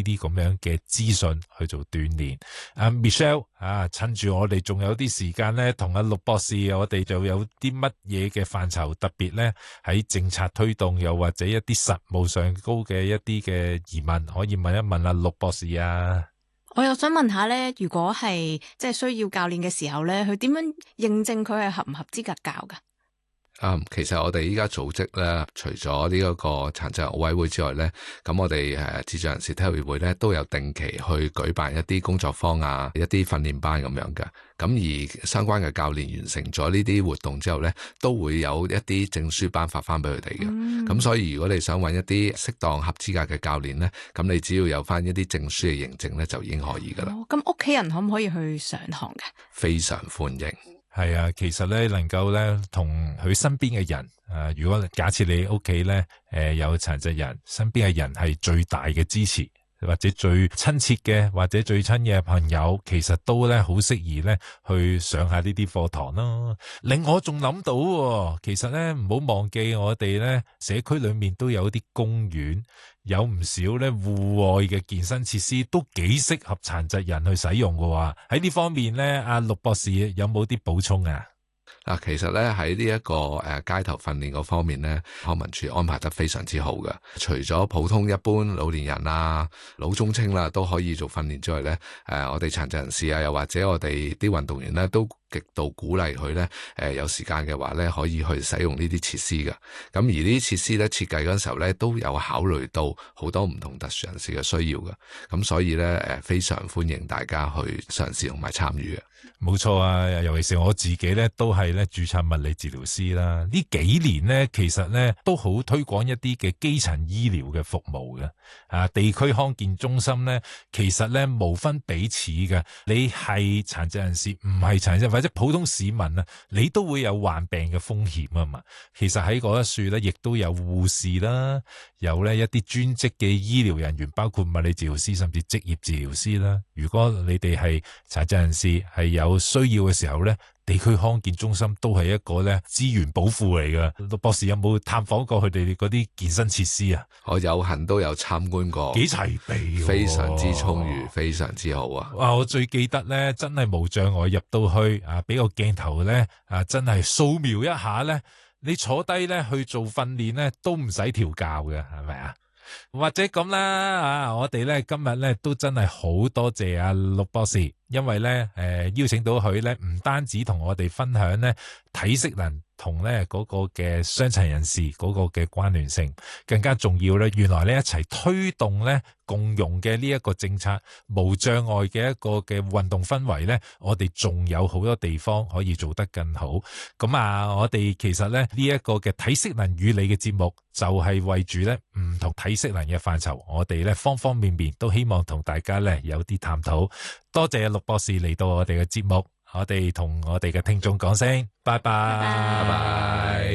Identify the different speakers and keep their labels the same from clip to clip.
Speaker 1: 啲咁樣嘅資訊去做鍛煉。Michelle 趁住我哋仲有啲時間咧，同阿陸博士，我哋就有啲乜嘢嘅範疇特別咧喺政策推動，又或者一啲實務上高嘅一啲嘅疑問，可以問一問阿陸博士啊。
Speaker 2: 我又想問下咧，如果係即係需要教練嘅時候咧，佢點樣認證佢係合唔合資格教㗎？
Speaker 3: 其實我哋依家組織咧，除咗呢一個殘疾奧委會之外咧，咁我哋智障人士體育協會咧都有定期去舉辦一啲工作坊啊，一啲訓練班咁樣嘅。咁而相關嘅教練完成咗呢啲活動之後咧，都會有一啲證書頒發翻俾佢哋嘅。咁所以如果你想揾一啲適當合資格嘅教練咧，咁你只要有翻一啲證書嘅認證咧，就已經可以噶啦。
Speaker 2: 咁屋企人可唔可以去上堂嘅？
Speaker 3: 非常歡迎。
Speaker 1: 係啊，其實咧能夠咧同佢身邊嘅人，如果假設你屋企咧有殘疾人，身邊嘅人係最大嘅支持，或者最親切嘅，或者最親嘅朋友，其實都咧好適宜咧去上下呢啲課堂咯。令我仲諗到，其實咧唔好忘記我哋咧社區裏面都有啲公園，有唔少咧戶外嘅健身設施，都幾適合殘疾人去使用嘅話，喺呢方面咧，阿陸博士有冇啲補充啊？
Speaker 3: 其實咧喺呢一個街頭訓練嗰方面咧，康文署安排得非常之好嘅。除咗普通一般老年人啊、老中青啦都可以做訓練之外咧，我哋殘疾人士啊，又或者我哋啲運動員咧都極度鼓勵佢咧，有時間嘅話咧，可以去使用呢啲設施嘅。咁而呢啲設施咧設計嗰陣時候咧，都有考慮到好多唔同特殊人士嘅需要嘅。咁所以咧，非常歡迎大家去嘗試同埋參與嘅。
Speaker 1: 冇錯啊，尤其是我自己咧，都係咧註冊物理治療師啦。呢幾年咧，其實咧都好推廣一啲嘅基層醫療嘅服務嘅。地區康健中心咧，其實咧無分彼此嘅。你係殘疾人士，唔係殘疾或者普通市民啊，你都會有患病嘅風險啊嘛。其實喺嗰一處咧，亦都有護士啦，有咧一啲專職嘅醫療人員，包括物理治療師甚至職業治療師啦。如果你哋係殘疾人士，係有需要嘅時候咧，地區康健中心都係一個咧資源寶庫嚟嘅。陸博士有冇探訪過佢哋嗰啲健身設施啊？
Speaker 3: 我有幸都有參觀過，
Speaker 1: 幾齊備，
Speaker 3: 非常之充裕，非常之好啊！
Speaker 1: 我最記得咧，真係無障礙入到去俾個鏡頭咧真係掃描一下咧，你坐低咧去做訓練咧都唔使調教嘅，係咪啊？或者咁啦，我哋咧今日咧都真係好多謝阿陸博士，因為咧邀請到佢咧，唔單止同我哋分享咧體適能同咧嗰個嘅傷殘人士嗰個嘅關聯性，更加重要咧，原來咧一齊推動咧共融嘅呢一個政策，無障礙嘅一個嘅運動氛圍咧，我哋仲有好多地方可以做得更好。咁我哋其實咧呢一個嘅體適能與你嘅節目，就係為住咧唔同體適能嘅範疇，我哋咧方方面面都希望同大家咧有啲探討。多謝陸博士嚟到我哋嘅節目，我哋同我哋嘅聽眾講聲拜拜，拜拜。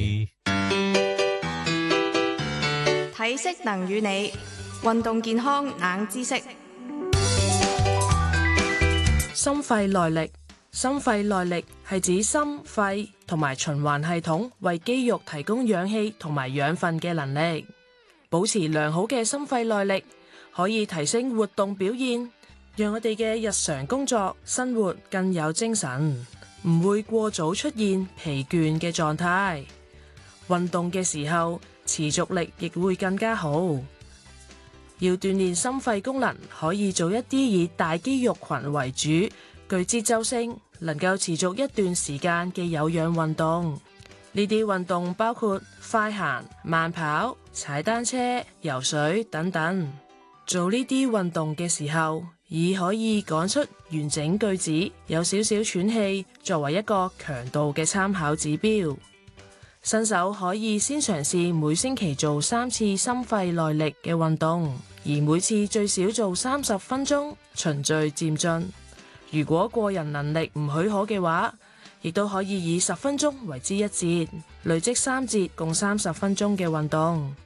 Speaker 2: 體適能與你，運動健康冷知識。
Speaker 4: 心肺耐力，心肺耐力係指心肺同埋循環系統為肌肉提供氧氣同埋養分嘅能力。保持良好嘅心肺耐力，可以提升活動表現，讓我哋嘅日常工作生活更有精神，唔會過早出現疲倦嘅狀態。運動嘅時候，持續力亦會更加好。要鍛煉心肺功能，可以做一啲以大肌肉群為主、具節奏性、能夠持續一段時間嘅有氧運動。呢啲運動包括快行、慢跑、踩單車、游水等等。做呢啲運動嘅時候，以可以講出完整句子、有少少喘氣作為一個強度嘅參考指標。新手可以先嘗試每星期做3次心肺耐力嘅運動，而每次最少做30分鐘，循序漸進。如果個人能力唔許可嘅話，亦都可以以10分鐘為之一節，累積3節共30分鐘嘅運動。